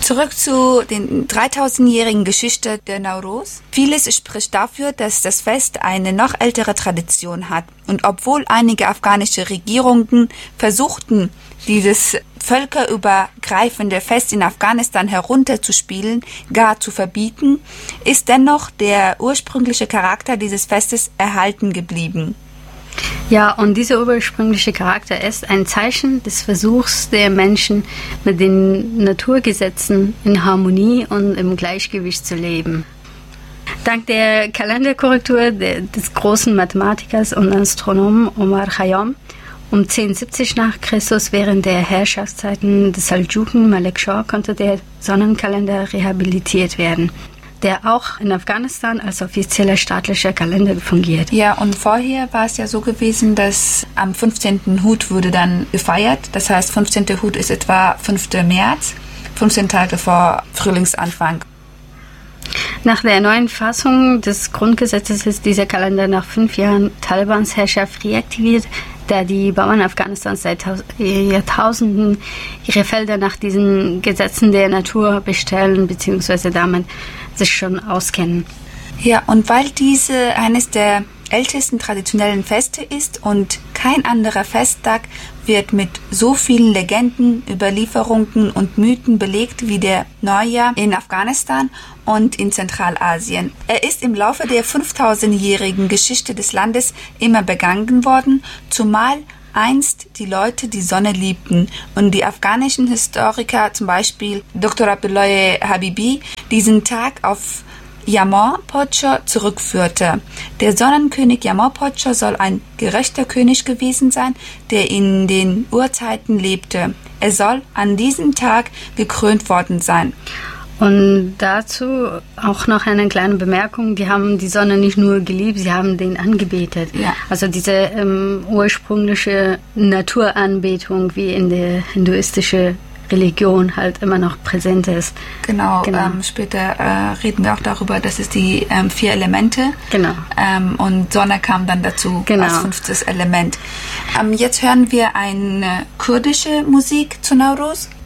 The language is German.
Zurück zu den 3000-jährigen Geschichte der Nowruz. Vieles spricht dafür, dass das Fest eine noch ältere Tradition hat. Und obwohl einige afghanische Regierungen versuchten, dieses völkerübergreifende Fest in Afghanistan herunterzuspielen, gar zu verbieten, ist dennoch der ursprüngliche Charakter dieses Festes erhalten geblieben. Ja, und dieser ursprüngliche Charakter ist ein Zeichen des Versuchs der Menschen, mit den Naturgesetzen in Harmonie und im Gleichgewicht zu leben. Dank der Kalenderkorrektur des großen Mathematikers und Astronomen Omar Khayyam um 1070 nach Christus während der Herrschaftszeiten des Seldschuken Malik Shah konnte der Sonnenkalender rehabilitiert werden, der auch in Afghanistan als offizieller staatlicher Kalender fungiert. Ja, und vorher war es ja so gewesen, dass am 15. Hut wurde dann gefeiert. Das heißt, 15. Hut ist etwa 5. März, 15 Tage vor Frühlingsanfang. Nach der neuen Fassung des Grundgesetzes ist dieser Kalender nach 5 Jahren Talibans Herrschaft reaktiviert, da die Bauern Afghanistans seit Jahrtausenden ihre Felder nach diesen Gesetzen der Natur bestellen bzw. damit sich schon auskennen. Ja, und weil diese eines der ältesten traditionellen Feste ist und kein anderer Festtag wird mit so vielen Legenden, Überlieferungen und Mythen belegt wie der Neujahr in Afghanistan und in Zentralasien. Er ist im Laufe der 5000-jährigen Geschichte des Landes immer begangen worden, zumal einst die Leute die Sonne liebten und die afghanischen Historiker, zum Beispiel Dr. Abdullah Habibi, diesen Tag auf Yamor Podsho zurückführte. Der Sonnenkönig Yamor Podsho soll ein gerechter König gewesen sein, der in den Urzeiten lebte. Er soll an diesem Tag gekrönt worden sein. Und dazu auch noch eine kleine Bemerkung, die haben die Sonne nicht nur geliebt, sie haben den angebetet. Ja. Also diese ursprüngliche Naturanbetung, wie in der hinduistischen Religion halt immer noch präsent ist. Genau. Später reden wir auch darüber, dass es die 4 Elemente. Genau. Und Sonne kam dann dazu als 5. Element. Jetzt hören wir eine kurdische Musik zu Nowruz.